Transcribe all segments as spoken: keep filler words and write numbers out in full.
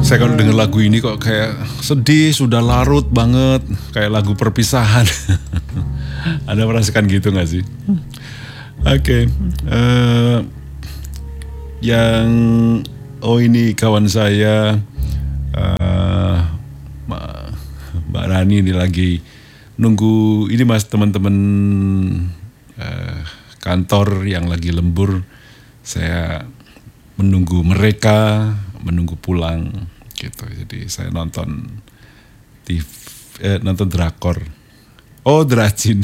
Saya kalau dengar lagu ini kok kayak sedih, sudah larut banget, kayak lagu perpisahan. Anda merasakan gitu nggak sih? Oke, okay. uh, yang oh ini kawan saya, uh, Mbak Rani ini lagi nunggu ini mas teman-teman uh, kantor yang lagi lembur. Saya menunggu mereka, menunggu pulang gitu. Jadi saya nonton T V, eh, nonton drakor. Oh, Dracin.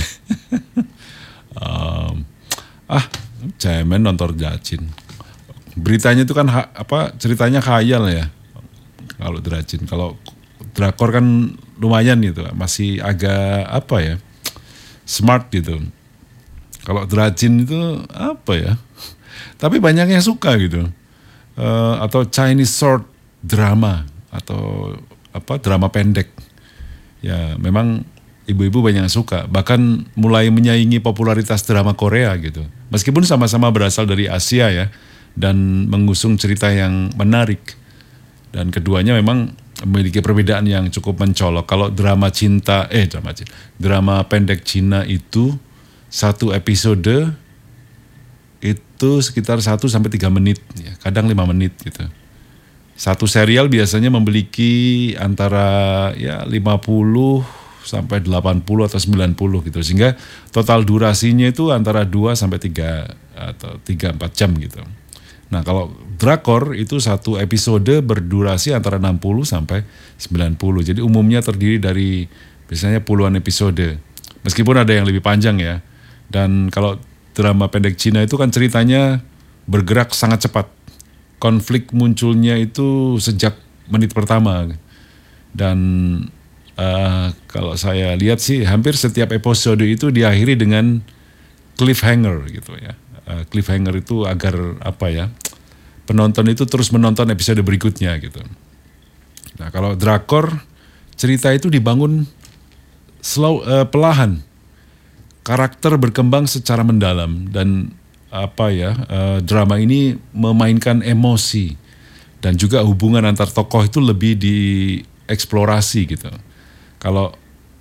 um, ah, cemen nonton Dracin. Beritanya itu kan ha, apa ceritanya khayal ya. Kalau Dracin, kalau drakor kan lumayan gitu, masih agak apa ya? Smart gitu. Kalau Dracin itu apa ya? Tapi banyak yang suka gitu. Uh, atau Chinese short drama atau apa drama pendek ya, memang ibu-ibu banyak yang suka, bahkan mulai menyaingi popularitas drama Korea gitu, meskipun sama-sama berasal dari Asia ya, dan mengusung cerita yang menarik, dan keduanya memang memiliki perbedaan yang cukup mencolok. Kalau drama cinta eh drama cinta drama pendek Cina itu satu episode itu sekitar satu sampai tiga menit, ya, kadang lima menit gitu. Satu serial biasanya memiliki antara ya lima puluh sampai delapan puluh atau sembilan puluh gitu. Sehingga total durasinya itu antara dua sampai tiga atau tiga empat jam gitu. Nah, kalau drakor itu satu episode berdurasi antara enam puluh sampai sembilan puluh. Jadi umumnya terdiri dari biasanya puluhan episode. Meskipun ada yang lebih panjang ya. Dan kalau drama pendek Cina itu kan ceritanya bergerak sangat cepat. Konflik munculnya itu sejak menit pertama. Dan uh, kalau saya lihat sih hampir setiap episode itu diakhiri dengan cliffhanger gitu ya. Uh, cliffhanger itu agar apa ya, penonton itu terus menonton episode berikutnya gitu. Nah, kalau drakor cerita itu dibangun slow, uh, pelahan. Karakter berkembang secara mendalam dan apa ya uh, drama ini memainkan emosi dan juga hubungan antar tokoh itu lebih dieksplorasi gitu. Kalau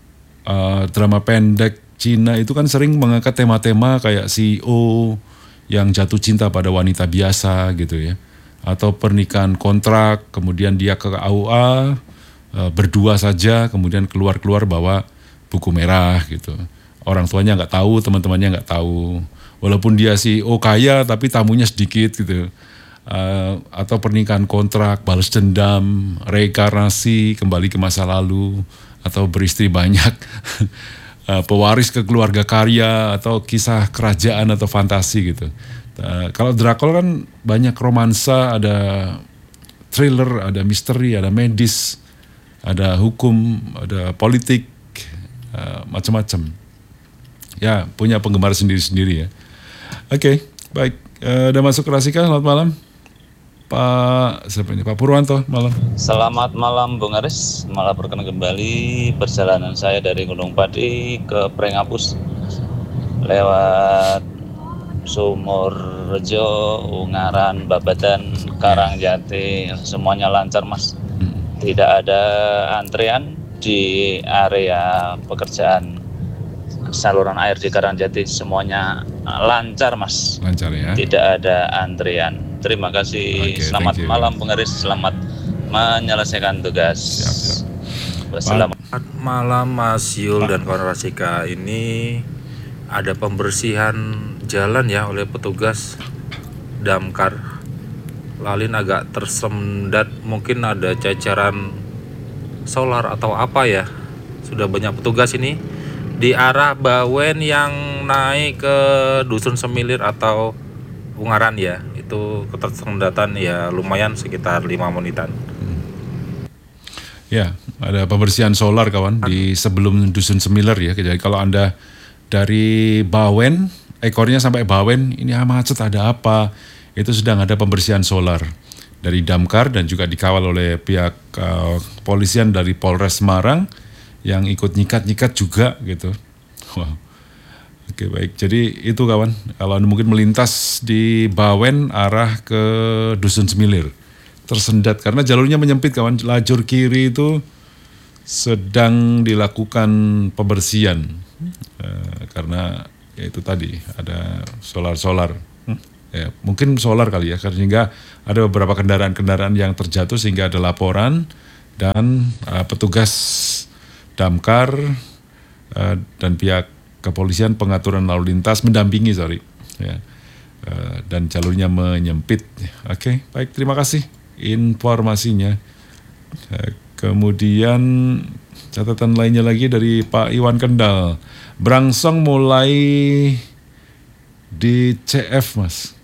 uh, drama pendek Cina itu kan sering mengangkat tema-tema kayak C E O yang jatuh cinta pada wanita biasa gitu ya, atau pernikahan kontrak, kemudian dia ke A U A uh, berdua saja, kemudian keluar-keluar bawa buku merah gitu. Orang tuanya nggak tahu, teman-temannya nggak tahu. Walaupun dia C E O kaya, tapi tamunya sedikit gitu. Uh, atau pernikahan kontrak, balas dendam, reinkarnasi, kembali ke masa lalu, atau beristri banyak, uh, pewaris ke keluarga kaya, atau kisah kerajaan atau fantasi gitu. Uh, kalau drakor kan banyak romansa, ada thriller, ada misteri, ada medis, ada hukum, ada politik, uh, macam-macam. Ya, punya penggemar sendiri-sendiri ya. Oke, okay, baik. Uh, udah masuk ke Rasika, selamat malam. Pak, siapa ini? Pak Purwanto, malam. Selamat malam Bung Aris. Malah berkenan kembali perjalanan saya dari Gunung Pati ke Prengapus. Lewat Sumurjo, Ungaran, Babadan, Karangjati, semuanya lancar Mas. Tidak ada antrean di area pekerjaan saluran air di Karangjati, semuanya lancar Mas. Lancar ya. Tidak ada antrian. Terima kasih. Okay, selamat malam Bung Aris. Selamat menyelesaikan tugas. Siap, siap. Selamat malam Mas Yul dan kawan Rasika. Ini ada pembersihan jalan ya oleh petugas damkar. Lalin agak tersendat, mungkin ada cacaran solar atau apa ya. Sudah banyak petugas ini di arah Bawen yang naik ke Dusun Semilir atau Ungaran ya. Itu ketersendatan ya lumayan sekitar lima menitan. Ya, ada pembersihan solar kawan di sebelum Dusun Semilir ya. Jadi kalau Anda dari Bawen, ekornya sampai Bawen, ini macet ada apa? Itu sedang ada pembersihan solar dari damkar dan juga dikawal oleh pihak uh, kepolisian dari Polres Semarang yang ikut nyikat-nyikat juga gitu. Wow. Oke baik, jadi itu kawan, kalau Anda mungkin melintas di Bawen arah ke Dusun Semilir, tersendat karena jalurnya menyempit kawan. Lajur kiri itu sedang dilakukan pembersihan uh, karena ya itu tadi ada solar-solar. Hmm? Ya, mungkin solar kali ya, sehingga ada beberapa kendaraan-kendaraan yang terjatuh sehingga ada laporan dan uh, petugas damkar uh, dan pihak kepolisian pengaturan lalu lintas mendampingi sorry ya uh, dan jalurnya menyempit. Oke, baik, terima kasih informasinya. Uh, kemudian catatan lainnya lagi dari Pak Iwan Kendal, Brangsong mulai di C F Mas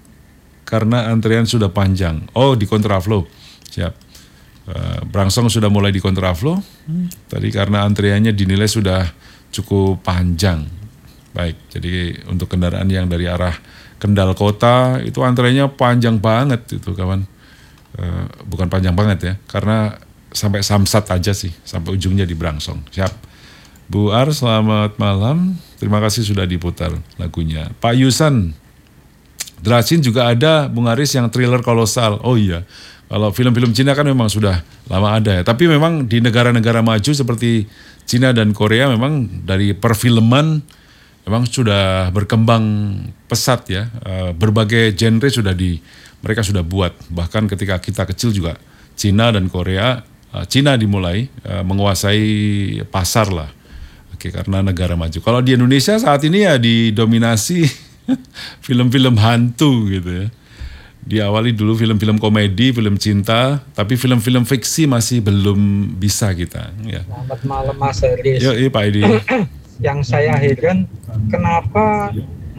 karena antrian sudah panjang. Oh, di kontraflow, siap. Uh, Brangsong sudah mulai di kontraflow hmm. tadi karena antriannya dinilai sudah cukup panjang. Baik, jadi untuk kendaraan yang dari arah Kendal Kota itu antriannya panjang banget itu kawan. Uh, bukan panjang banget ya, karena sampai Samsat aja sih, sampai ujungnya di Brangsong. Siap. Bu Ar, selamat malam. Terima kasih sudah diputar lagunya. Pak Yusan, Dracin juga ada Bung Aris yang thriller kolosal. Oh iya. Kalau film-film Cina kan memang sudah lama ada ya. Tapi memang di negara-negara maju seperti Cina dan Korea memang dari perfilman memang sudah berkembang pesat ya. Berbagai genre sudah di mereka sudah buat. Bahkan ketika kita kecil juga Cina dan Korea, Cina dimulai menguasai pasar lah. Oke, karena negara maju. Kalau di Indonesia saat ini ya didominasi film-film hantu gitu ya. Diawali dulu film-film komedi, film cinta, tapi film-film fiksi masih belum bisa kita. Ya. Selamat malam Mas Eris. Yo, iya Pak Edi. Yang saya heran, kenapa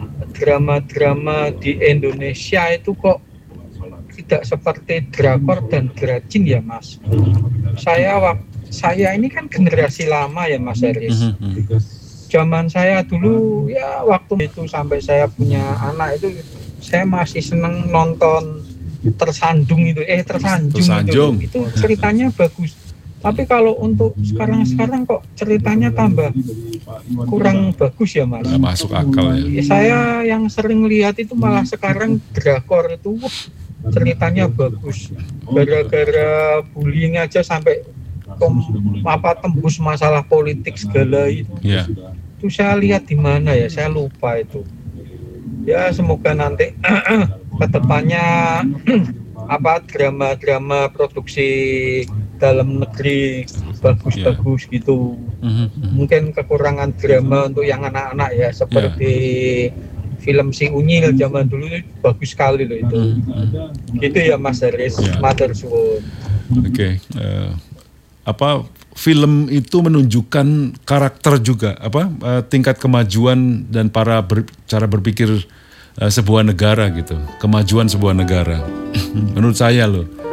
drama-drama di Indonesia itu kok tidak seperti drakor dan dracin ya Mas? Saya saya ini kan generasi lama ya Mas Eris. Zaman saya dulu ya waktu itu sampai saya punya anak itu saya masih seneng nonton Tersandung itu, eh Tersanjung, Tersanjung. Itu, itu ceritanya bagus. Tapi kalau untuk sekarang-sekarang kok ceritanya tambah kurang bagus ya Mas. Nggak masuk akal ya. Ya, saya yang sering lihat itu malah sekarang drakor itu wah, ceritanya bagus. Gara-gara bullying aja sampai tem, apa tembus masalah politik segala itu. Ya. Itu saya lihat di mana ya, saya lupa itu. Ya semoga nanti kedepannya apa drama-drama produksi dalam negeri bagus-bagus yeah. gitu. Mm-hmm. Mungkin kekurangan drama untuk yang anak-anak ya seperti yeah. film Si Unyil zaman dulu itu bagus sekali loh itu. Mm-hmm. Gitu ya Mas Haris, yeah. Matur suwun. Oke, okay. uh, apa film itu menunjukkan karakter juga apa uh, tingkat kemajuan dan para ber, cara berpikir uh, sebuah negara gitu, kemajuan sebuah negara. Menurut saya loh.